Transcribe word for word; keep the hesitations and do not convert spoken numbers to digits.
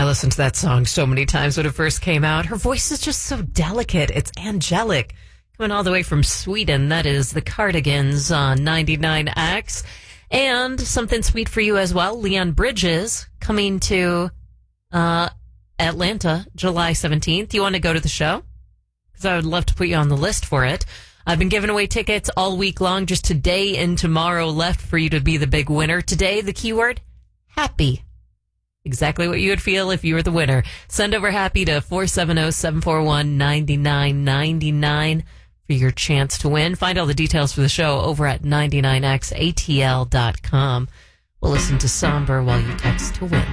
I listened to that song so many times when it first came out. Her voice is just so delicate. It's angelic. Coming all the way from Sweden, that is the Cardigans on ninety-nine X. And something sweet for you as well, Leon Bridges coming to uh, Atlanta July seventeenth. You want to go to the show? Because I would love to put you on the list for it. I've been giving away tickets all week long, just today and tomorrow left for you to be the big winner. Today, the keyword, happy. Exactly what you would feel if you were the winner. Send over happy to four seven zero, seven four one, nine nine nine nine for your chance to win. Find all the details for the show over at ninety-nine x A T L dot com. We'll listen to Somber while you text to win.